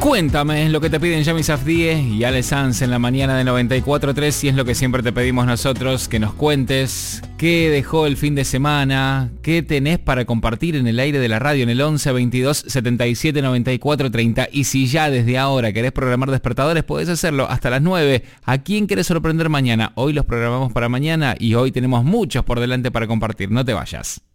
Cuéntame, es lo que te piden Yami Safdie y Ale Sanz en la mañana de 94.3 y es lo que siempre te pedimos nosotros, que nos cuentes qué dejó el fin de semana, qué tenés para compartir en el aire de la radio en el 11 22 77 94 30 y si ya desde ahora querés programar despertadores podés hacerlo hasta las 9. ¿A quién querés sorprender mañana? Hoy los programamos para mañana y hoy tenemos muchos por delante para compartir, no te vayas.